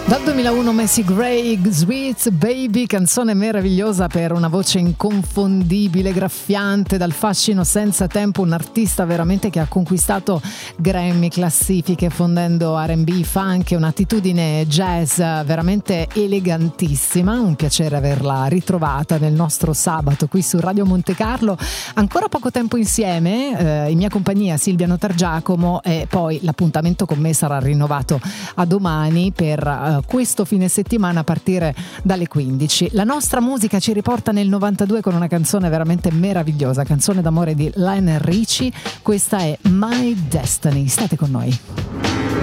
Dal 2001 Macy Gray, Sweet Baby, canzone meravigliosa per una voce inconfondibile, graffiante, dal fascino senza tempo, un artista veramente che ha conquistato Grammy, classifiche, fondendo R&B, funk, un'attitudine jazz veramente elegantissima. Un piacere averla ritrovata nel nostro sabato qui su Radio Monte Carlo. Ancora poco tempo insieme, in mia compagnia Silvia Notargiacomo, e poi l'appuntamento con me sarà rinnovato a domani per questo fine settimana a partire dalle 15. La nostra musica ci riporta nel 92 con una canzone veramente meravigliosa, canzone d'amore di Lionel Richie. Questa è My Destiny. State con noi.